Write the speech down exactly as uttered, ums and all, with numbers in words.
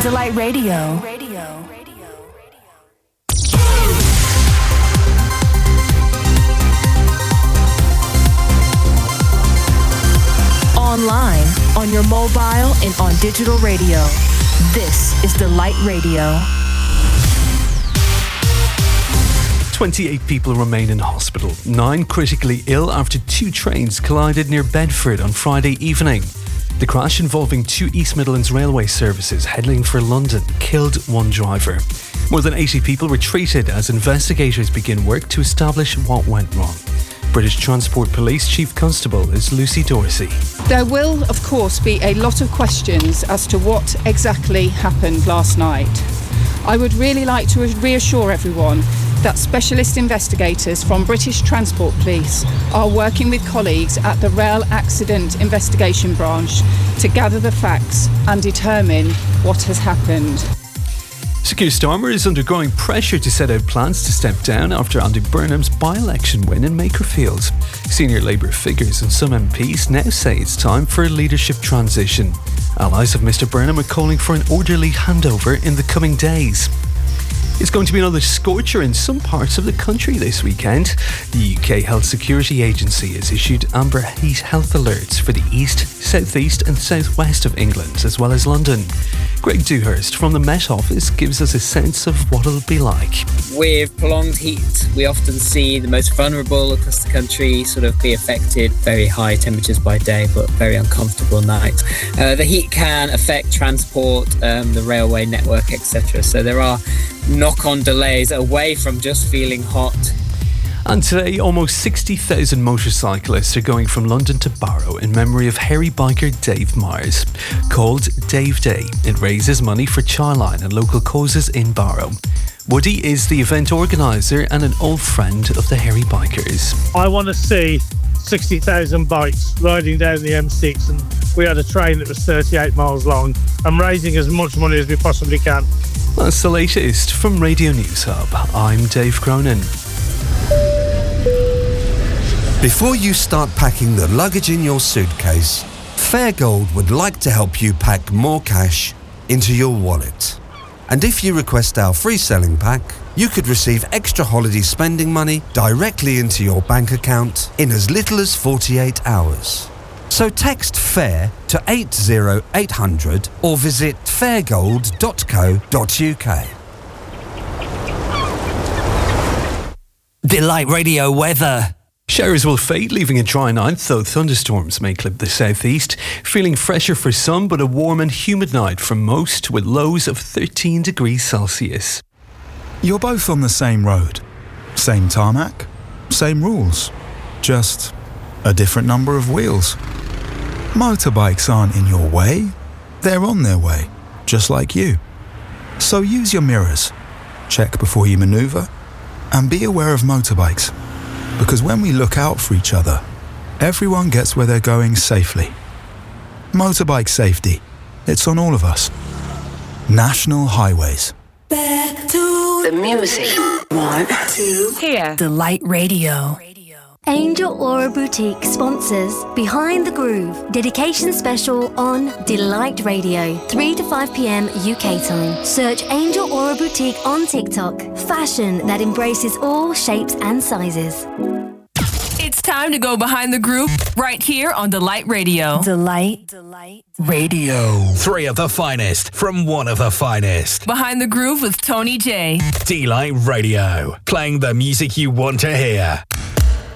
Delight Radio. Online, on your mobile, and on digital radio. This is Delight Radio. twenty-eight people remain in hospital, nine critically ill after two trains collided near Bedford on Friday evening. The crash involving two East Midlands Railway services heading for London killed one driver. More than eighty people were treated as investigators begin work to establish what went wrong. British Transport Police Chief Constable is Lucy Dorsey. There will, of course, be a lot of questions as to what exactly happened last night. I would really like to reassure everyone that specialist investigators from British Transport Police are working with colleagues at the Rail Accident Investigation Branch to gather the facts and determine what has happened. Sir Keir Starmer is undergoing pressure to set out plans to step down after Andy Burnham's by-election win in Makerfield. Senior Labour figures and some M Ps now say it's time for a leadership transition. Allies of Mr Burnham are calling for an orderly handover in the coming days. It's going to be another scorcher in some parts of the country this weekend. The U K Health Security Agency has issued amber heat health alerts for the east, southeast and southwest of England, as well as London. Greg Dewhurst from the Met Office gives us a sense of what it'll be like. With prolonged heat, we often see the most vulnerable across the country sort of be affected. Very high temperatures by day, but very uncomfortable nights. Uh, the heat can affect transport, um, the railway network, et cetera. So there are knock-on delays away from just feeling hot. And today, almost sixty thousand motorcyclists are going from London to Barrow in memory of hairy biker Dave Myers. Called Dave Day, it raises money for Childline and local causes in Barrow. Woody is the event organiser and an old friend of the hairy bikers. I want to see sixty thousand bikes riding down the M six, and we had a train that was thirty-eight miles long. I'm raising as much money as we possibly can. That's the latest from Radio News Hub. I'm Dave Cronin. Before you start packing the luggage in your suitcase, Fairgold would like to help you pack more cash into your wallet. And if you request our free selling pack, you could receive extra holiday spending money directly into your bank account in as little as forty-eight hours. So text FAIR to eight zero eight hundred or visit fairgold dot co dot uk. Delight Radio weather. Showers will fade, leaving a dry night, though thunderstorms may clip the southeast. Feeling fresher for some, but a warm and humid night for most, with lows of thirteen degrees Celsius. You're both on the same road. Same tarmac, same rules. Just a different number of wheels. Motorbikes aren't in your way. They're on their way, just like you. So use your mirrors. Check before you manoeuvre. And be aware of motorbikes. Because when we look out for each other, everyone gets where they're going safely. Motorbike safety. It's on all of us. National Highways. Back to the music. One, two, here. Delight Radio. Angel Aura Boutique sponsors Behind the Groove, dedication special on Delight Radio, three to five p.m. U K time. Search Angel Aura Boutique on TikTok. Fashion that embraces all shapes and sizes. It's time to go behind the groove right here on Delight Radio. Delight, Delight Radio. Three of the finest from one of the finest. Behind the Groove with Tony J. Delight Radio. Playing the music you want to hear.